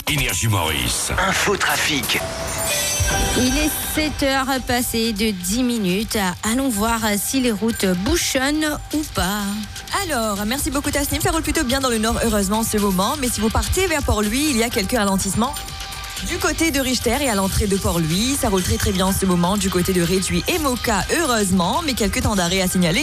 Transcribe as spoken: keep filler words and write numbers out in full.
Énergie Maurice. Info trafic. Il est sept heures passées de dix minutes. Allons voir si les routes bouchonnent ou pas. Alors, merci beaucoup Tasnim, ça roule plutôt bien dans le nord heureusement en ce moment, mais si vous partez vers Port-Louis, il y a quelques ralentissements. Du côté de Richter et à l'entrée de Port-Louis, ça roule très très bien en ce moment du côté de Réduit et Moka heureusement, mais quelques temps d'arrêt à signaler.